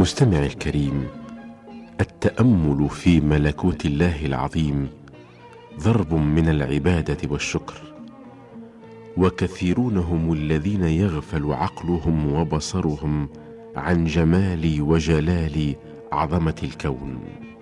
مستمعي الكريم، التأمل في ملكوت الله العظيم ضرب من العبادة والشكر، وكثيرون هم الذين يغفل عقلهم وبصرهم عن جمال وجلال عظمة الكون.